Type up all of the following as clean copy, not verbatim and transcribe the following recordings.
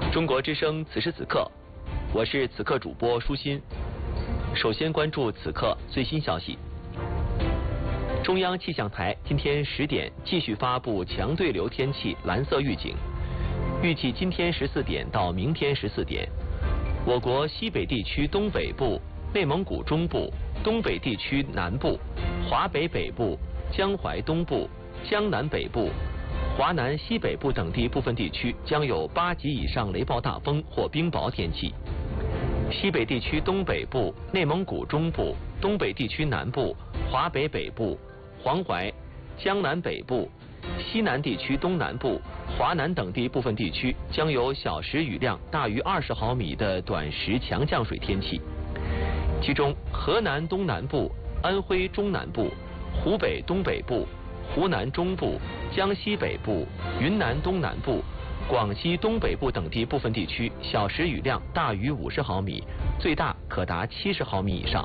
中国之声此时此刻，我是此刻主播舒心。首先关注此刻最新消息。中央气象台今天10点继续发布强对流天气蓝色预警，预计今天14点到明天14点，我国西北地区东北部、内蒙古中部、东北地区南部、华北北部、江淮东部、江南北部、华南西北部等地部分地区将有8级以上雷暴大风或冰雹天气。西北地区东北部、内蒙古中部、东北地区南部、华北北部、黄淮、江南北部、西南地区东南部、华南等地部分地区将有小时雨量大于20毫米的短时强降水天气。其中，河南东南部、安徽中南部、湖北东北部、湖南中部、江西北部、云南东南部、广西东北部等地部分地区小时雨量大于50毫米，最大可达70毫米以上。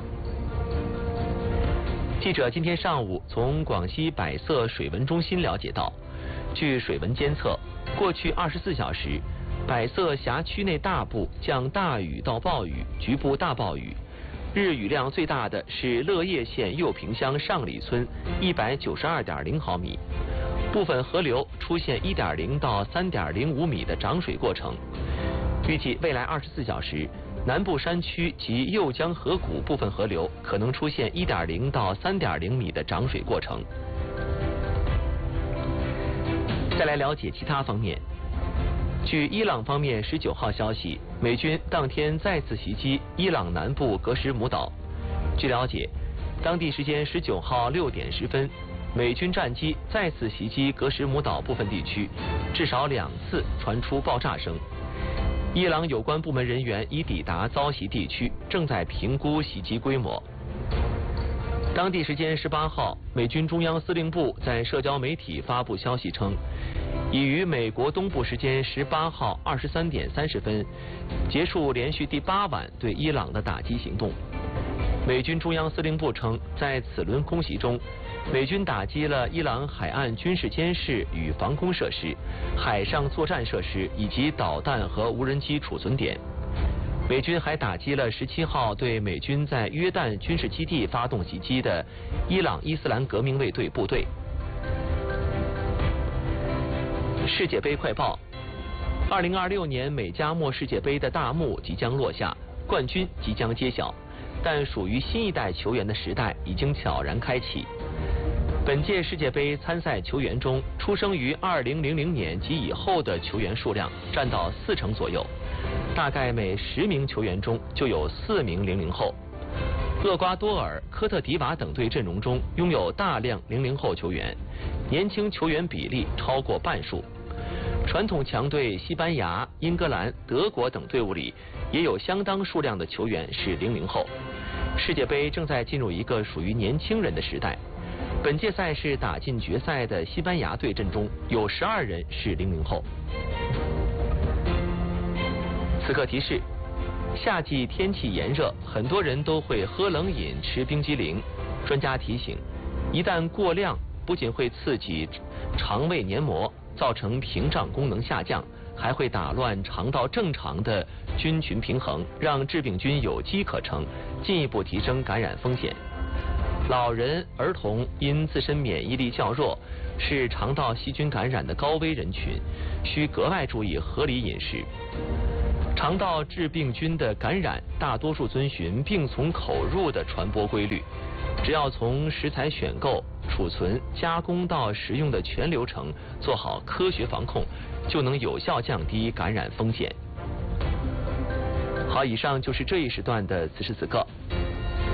记者今天上午从广西百色水文中心了解到，据水文监测，过去24小时，百色辖区内大部降大雨到暴雨，局部大暴雨。日雨量最大的是乐业县右坪乡上里村192.0毫米，部分河流出现1.0到3.05米的涨水过程。预计未来24小时，南部山区及右江河谷部分河流可能出现1.0到3.0米的涨水过程。再来了解其他方面。据伊朗方面19号消息，美军当天再次袭击伊朗南部格什姆岛。据了解，当地时间19号6点10分，美军战机再次袭击格什姆岛部分地区，至少2次传出爆炸声。伊朗有关部门人员已抵达遭袭地区，正在评估袭击规模。当地时间18号，美军中央司令部在社交媒体发布消息称，已于美国东部时间18号23点30分结束连续第8晚对伊朗的打击行动。美军中央司令部称，在此轮空袭中，美军打击了伊朗海岸军事监视与防空设施、海上作战设施以及导弹和无人机储存点。美军还打击了17号对美军在约旦军事基地发动袭击的伊朗伊斯兰革命卫队部队。世界杯快报：2026年美加墨世界杯的大幕即将落下，冠军即将揭晓，但属于新一代球员的时代已经悄然开启。本届世界杯参赛球员中，出生于2000年及以后的球员数量占到40%左右，大概每10名球员中就有4名00后。厄瓜多尔、科特迪瓦等队阵容中拥有大量00后球员，年轻球员比例超过半数。传统强队西班牙、英格兰、德国等队伍里也有相当数量的球员是00后。世界杯正在进入一个属于年轻人的时代。本届赛事打进决赛的西班牙队阵中有12人是00后。此刻提示：夏季天气炎热，很多人都会喝冷饮、吃冰激凌。专家提醒，一旦过量，不仅会刺激肠胃黏膜，造成屏障功能下降，还会打乱肠道正常的菌群平衡，让致病菌有机可乘，进一步提升感染风险。老人、儿童因自身免疫力较弱，是肠道细菌感染的高危人群，需格外注意合理饮食。肠道致病菌的感染大多数遵循病从口入的传播规律，只要从食材选购、储存、加工到食用的全流程做好科学防控，就能有效降低感染风险。好，以上就是这一时段的此时此刻。